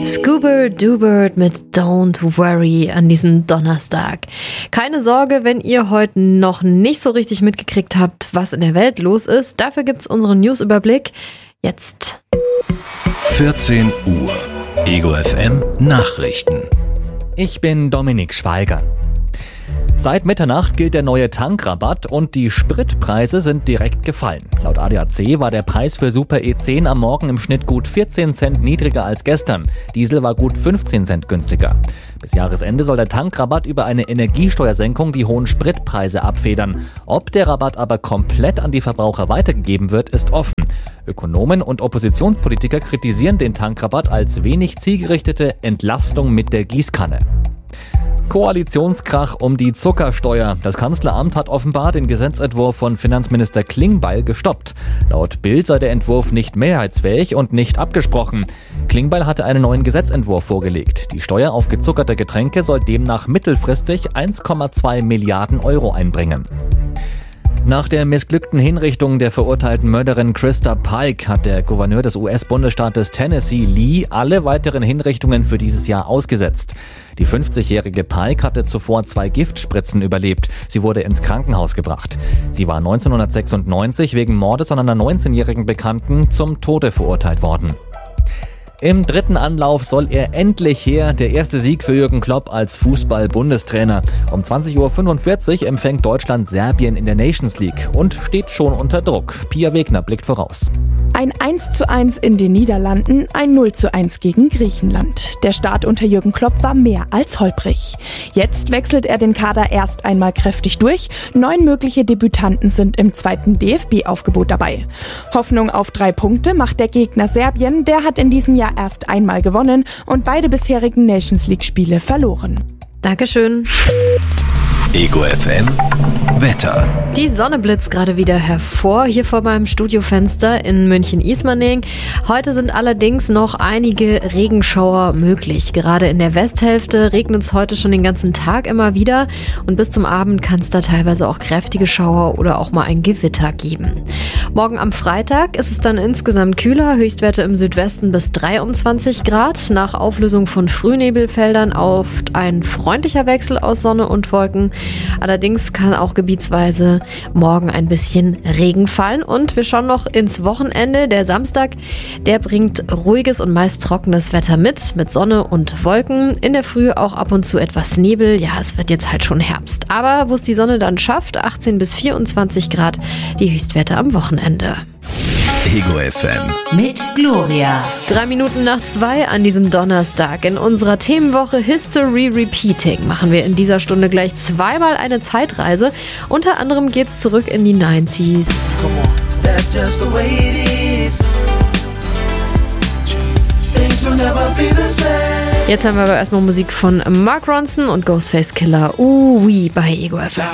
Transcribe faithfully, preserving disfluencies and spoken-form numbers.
Scuba Dubert mit Don't Worry an diesem Donnerstag. Keine Sorge, wenn ihr heute noch nicht so richtig mitgekriegt habt, was in der Welt los ist. Dafür gibt's unseren News-Überblick jetzt. vierzehn Uhr. Ego F M Nachrichten. Ich bin Dominik Schweiger. Seit Mitternacht gilt der neue Tankrabatt und die Spritpreise sind direkt gefallen. Laut A D A C war der Preis für Super E zehn am Morgen im Schnitt gut vierzehn Cent niedriger als gestern. Diesel war gut fünfzehn Cent günstiger. Bis Jahresende soll der Tankrabatt über eine Energiesteuersenkung die hohen Spritpreise abfedern. Ob der Rabatt aber komplett an die Verbraucher weitergegeben wird, ist offen. Ökonomen und Oppositionspolitiker kritisieren den Tankrabatt als wenig zielgerichtete Entlastung mit der Gießkanne. Koalitionskrach um die Zuckersteuer. Das Kanzleramt hat offenbar den Gesetzentwurf von Finanzminister Klingbeil gestoppt. Laut Bild sei der Entwurf nicht mehrheitsfähig und nicht abgesprochen. Klingbeil hatte einen neuen Gesetzentwurf vorgelegt. Die Steuer auf gezuckerte Getränke soll demnach mittelfristig eins Komma zwei Milliarden Euro einbringen. Nach der missglückten Hinrichtung der verurteilten Mörderin Krista Pike hat der Gouverneur des U S-Bundesstaates Tennessee, Lee, alle weiteren Hinrichtungen für dieses Jahr ausgesetzt. Die fünfzigjährige Pike hatte zuvor zwei Giftspritzen überlebt. Sie wurde ins Krankenhaus gebracht. Sie war neunzehnhundertsechsundneunzig wegen Mordes an einer neunzehnjährigen Bekannten zum Tode verurteilt worden. Im dritten Anlauf soll er endlich her, der erste Sieg für Jürgen Klopp als Fußball-Bundestrainer. Um zwanzig Uhr fünfundvierzig empfängt Deutschland Serbien in der Nations League und steht schon unter Druck. Pia Wegner blickt voraus. Ein eins zu eins in den Niederlanden, ein null zu eins gegen Griechenland. Der Start unter Jürgen Klopp war mehr als holprig. Jetzt wechselt er den Kader erst einmal kräftig durch. Neun mögliche Debütanten sind im zweiten D F B-Aufgebot dabei. Hoffnung auf drei Punkte macht der Gegner Serbien. Der hat in diesem Jahr erst einmal gewonnen und beide bisherigen Nations League-Spiele verloren. Dankeschön. Ego F M Wetter. Die Sonne blitzt gerade wieder hervor, hier vor meinem Studiofenster in München-Ismaning. Heute sind allerdings noch einige Regenschauer möglich. Gerade in der Westhälfte regnet es heute schon den ganzen Tag immer wieder und bis zum Abend kann es da teilweise auch kräftige Schauer oder auch mal ein Gewitter geben. Morgen am Freitag ist es dann insgesamt kühler, Höchstwerte im Südwesten bis dreiundzwanzig Grad. Nach Auflösung von Frühnebelfeldern oft ein freundlicher Wechsel aus Sonne und Wolken. Allerdings kann auch gebietsweise morgen ein bisschen Regen fallen und wir schauen noch ins Wochenende. Der Samstag, der bringt ruhiges und meist trockenes Wetter mit, mit Sonne und Wolken. In der Früh auch ab und zu etwas Nebel. Ja, es wird jetzt halt schon Herbst. Aber wo es die Sonne dann schafft, achtzehn bis vierundzwanzig Grad, die Höchstwerte am Wochenende. Ego F M mit Gloria. Drei Minuten nach zwei an diesem Donnerstag. In unserer Themenwoche History Repeating machen wir in dieser Stunde gleich zweimal eine Zeitreise. Unter anderem geht's zurück in die neunziger. Jetzt haben wir aber erstmal Musik von Mark Ronson und Ghostface Killer. Uh, wie bei Ego F M.